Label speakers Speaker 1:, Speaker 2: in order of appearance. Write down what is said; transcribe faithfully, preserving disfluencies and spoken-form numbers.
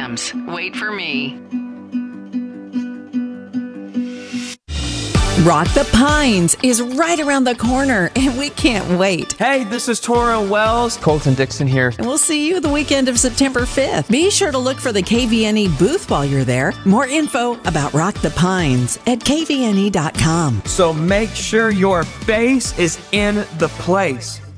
Speaker 1: jams. Wait for me.
Speaker 2: Rock the Pines is right around the corner, and we can't wait.
Speaker 3: Hey, this is Torrin Wells. Colton Dixon here.
Speaker 2: And we'll see you the weekend of September fifth. Be sure to look for the K V N E booth while you're there. More info about Rock the Pines at K V N E dot com.
Speaker 3: So make sure your face is in the place.